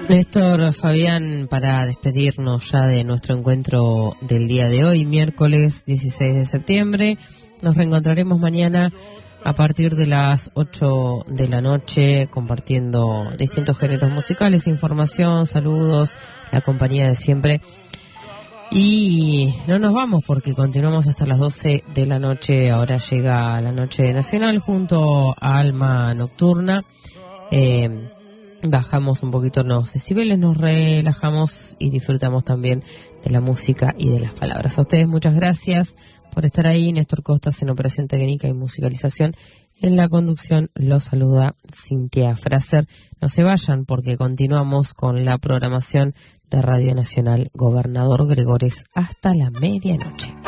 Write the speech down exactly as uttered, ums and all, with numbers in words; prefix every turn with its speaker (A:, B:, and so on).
A: Néstor, Fabián, para despedirnos ya de nuestro encuentro del día de hoy, miércoles dieciséis de septiembre, nos reencontraremos mañana a partir de las ocho de la noche compartiendo distintos géneros musicales, información, saludos, la compañía de siempre. Y no nos vamos porque continuamos hasta las doce de la noche. Ahora llega la Noche Nacional junto a Alma Nocturna. Eh, bajamos un poquito los decibeles, nos relajamos y disfrutamos también de la música y de las palabras. A ustedes muchas gracias por estar ahí. Néstor Costas en operación técnica y musicalización. En la conducción los saluda Cintia Fraser. No se vayan porque continuamos con la programación de Radio Nacional Gobernador Gregores hasta la medianoche.